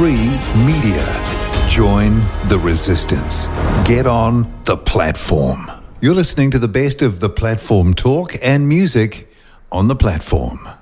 Free media. Join the resistance. Get on the platform. You're listening to the best of the platform talk and music on the platform.